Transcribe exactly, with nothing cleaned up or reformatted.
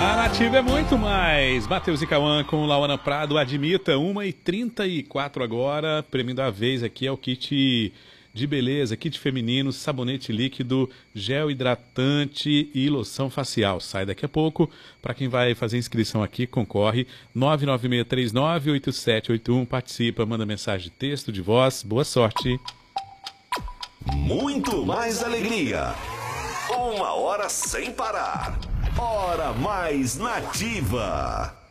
A Nativa é muito mais. Matheus e Cauã com Lauana Prado, admita, uma e trinta e quatro agora. Prêmio da vez aqui é o kit de beleza, kit feminino, sabonete líquido, gel hidratante e loção facial. Sai daqui a pouco. Para quem vai fazer inscrição aqui, concorre nove nove seis três nove oito sete oito um. Participa, manda mensagem de texto, de voz. Boa sorte. Muito mais alegria. Uma hora sem parar. Hora mais nativa.